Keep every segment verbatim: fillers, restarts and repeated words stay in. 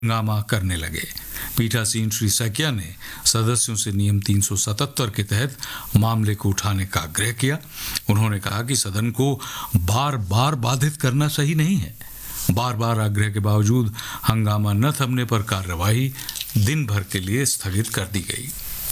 हंगामा करने लगे। पीठासीन श्री सैकिया ने सदस्यों से नियम तीन सौ सतहत्तर के तहत मामले को उठाने का आग्रह किया। उन्होंने कहा कि सदन को बार बार बाधित करना सही नहीं है। बार बार आग्रह के बावजूद हंगामा न थमने पर कार्यवाही दिन भर के लिए स्थगित कर दी गई।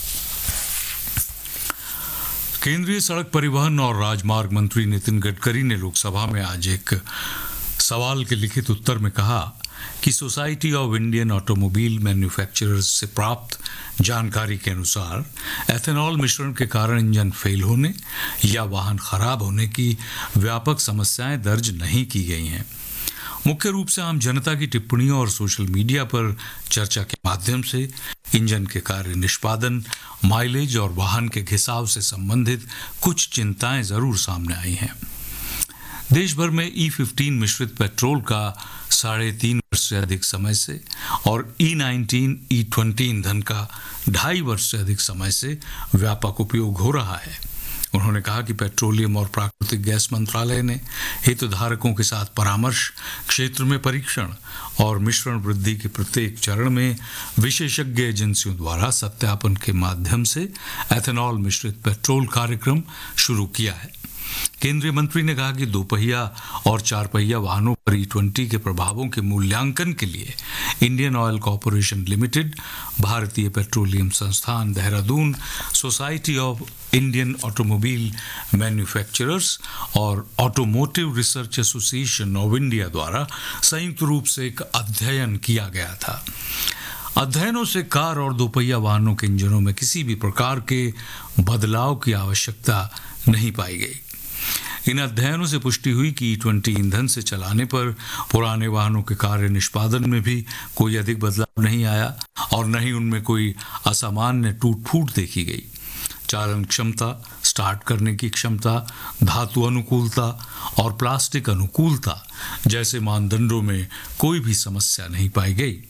केंद्रीय सड़क परिवहन और राजमार्ग मंत्री नितिन गडकरी ने लोकसभा में आज एक सवाल के लिखित उत्तर में कहा कि society of Indian automobile manufacturers से प्राप्त जानकारी के अनुसार एथेनॉल मिश्रण के कारण इंजन फेल होने या वाहन खराब होने की व्यापक समस्याएं दर्ज नहीं की गई हैं। मुख्य रूप से आम जनता की टिप्पणियों और सोशल मीडिया पर चर्चा के माध्यम से इंजन के कार्य निष्पादन, माइलेज और वाहन के घिसाव से संबंधित कुछ चिंताएं जरूर सामने आई हैं। देश भर में ई फिफ्टीन मिश्रित पेट्रोल का साढ़े तीन वर्ष से अधिक समय से और ई नाइनटीन ई ट्वेंटी ईंधन का ढाई वर्ष से अधिक समय से व्यापक उपयोग हो रहा है। उन्होंने कहा कि पेट्रोलियम और प्राकृतिक गैस मंत्रालय ने हितधारकों के साथ परामर्श, क्षेत्र में परीक्षण और मिश्रण वृद्धि के प्रत्येक चरण में विशेषज्ञ एजेंसियों द्वारा सत्यापन के माध्यम से एथेनॉल मिश्रित पेट्रोल कार्यक्रम शुरू किया है। केंद्रीय मंत्री ने कहा कि दोपहिया और चार पहिया वाहनों पर ई ट्वेंटी के प्रभावों के मूल्यांकन के लिए इंडियन ऑयल कॉरपोरेशन लिमिटेड, भारतीय पेट्रोलियम संस्थान Dehradun, society of Indian automobile manufacturers और automotive research association of India द्वारा संयुक्त रूप से एक अध्ययन किया गया था। अध्ययनों से कार और दोपहिया वाहनों के इंजनों में किसी भी प्रकार के बदलाव की आवश्यकता नहीं पाई गई। इन अध्ययनों से पुष्टि हुई कि ई ट्वेंटी ईंधन से चलाने पर पुराने वाहनों के कार्य निष्पादन में भी कोई अधिक बदलाव नहीं आया और न ही उनमें कोई असामान्य टूट फूट देखी गई। चालन क्षमता, स्टार्ट करने की क्षमता, धातु अनुकूलता और प्लास्टिक अनुकूलता जैसे मानदंडों में कोई भी समस्या नहीं पाई गई।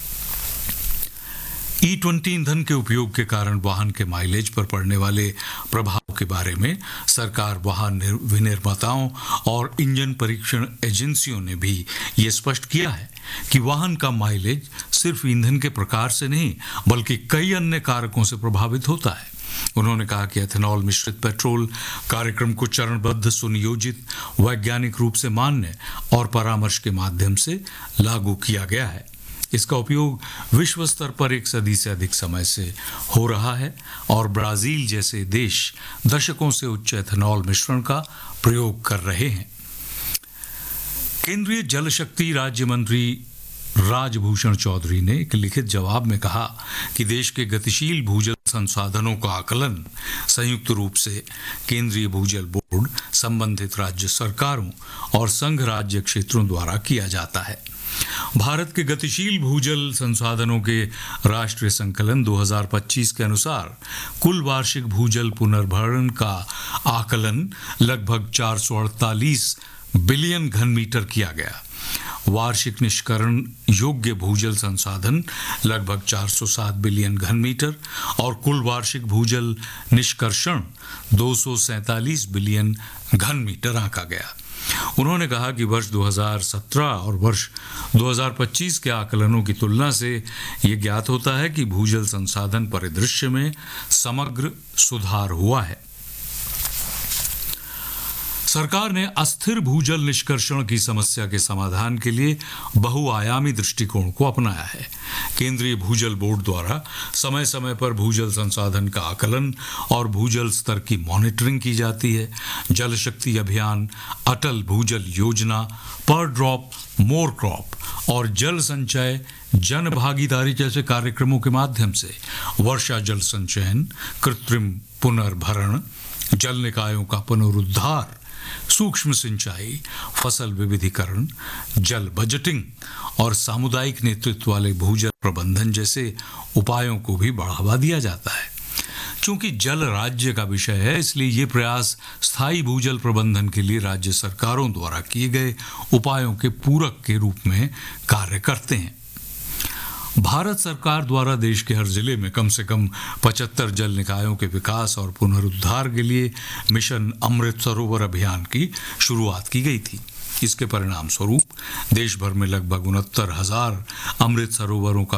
ई ट्वेंटी ईंधन के उपयोग के कारण वाहन के माइलेज पर पड़ने वाले प्रभाव के बारे में सरकार, वाहन विनिर्माताओं और इंजन परीक्षण एजेंसियों ने भी ये स्पष्ट किया है कि वाहन का माइलेज सिर्फ ईंधन के प्रकार से नहीं बल्कि कई अन्य कारकों से प्रभावित होता है। उन्होंने कहा कि एथेनॉल मिश्रित पेट्रोल कार्यक्रम को चरणबद्ध, सुनियोजित, वैज्ञानिक रूप से मान्य और परामर्श के माध्यम से लागू किया गया है। इसका उपयोग विश्व स्तर पर एक सदी से अधिक समय से हो रहा है और ब्राजील जैसे देश दशकों से उच्च एथेनॉल मिश्रण का प्रयोग कर रहे हैं। केंद्रीय जल शक्ति राज्य मंत्री राजभूषण चौधरी ने एक लिखित जवाब में कहा कि देश के गतिशील भूजल संसाधनों का आकलन संयुक्त रूप से केंद्रीय भूजल बोर्ड, संबंधित राज्य सरकारों और संघ राज्य क्षेत्रों द्वारा किया जाता है। भारत के गतिशील भूजल संसाधनों के राष्ट्रीय संकलन दो हज़ार पच्चीस के अनुसार कुल वार्षिक भूजल पुनर्भरण का आकलन लगभग चार सौ अड़तालीस बिलियन घन मीटर किया गया। वार्षिक निष्करण योग्य भूजल संसाधन लगभग चार सौ सात बिलियन घन मीटर और कुल वार्षिक भूजल निष्कर्षण दो सौ सैंतालीस बिलियन घन मीटर आंका गया। उन्होंने कहा कि वर्ष दो हज़ार सत्रह और वर्ष दो हज़ार पच्चीस के आकलनों की तुलना से ये ज्ञात होता है कि भूजल संसाधन परिदृश्य में समग्र सुधार हुआ है। सरकार ने अस्थिर भूजल निष्कर्षण की समस्या के समाधान के लिए बहुआयामी दृष्टिकोण को अपनाया है। केंद्रीय भूजल बोर्ड द्वारा समय समय पर भूजल संसाधन का आकलन और भूजल स्तर की मॉनिटरिंग की जाती है। जल शक्ति अभियान, अटल भूजल योजना, पर ड्रॉप मोर क्रॉप और जल संचय जन भागीदारी जैसे कार्यक्रमों के माध्यम से वर्षा जल संचयन, कृत्रिम पुनर्भरण, जल निकायों का पुनरुद्धार, सूक्ष्म सिंचाई, फसल विविधीकरण, जल बजटिंग और सामुदायिक नेतृत्व वाले भूजल प्रबंधन जैसे उपायों को भी बढ़ावा दिया जाता है। चूंकि जल राज्य का विषय है, इसलिए ये प्रयास स्थायी भूजल प्रबंधन के लिए राज्य सरकारों द्वारा किए गए उपायों के पूरक के रूप में कार्य करते हैं। भारत सरकार द्वारा देश के हर जिले में कम से कम पचहत्तर जल निकायों के विकास और पुनरुद्धार के लिए मिशन अमृत सरोवर अभियान की शुरुआत की गई थी। इसके परिणाम स्वरूप देश भर में लगभग उनहत्तर हजार अमृत सरोवरों का